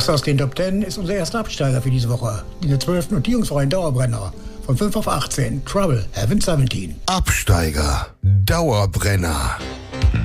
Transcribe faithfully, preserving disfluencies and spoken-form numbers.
Raus aus den Top Ten ist unser erster Absteiger für diese Woche. In der zwölften notierungsfreien Dauerbrenner. Von fünf auf achtzehn. Trouble, Heaven siebzehn. Absteiger, Dauerbrenner.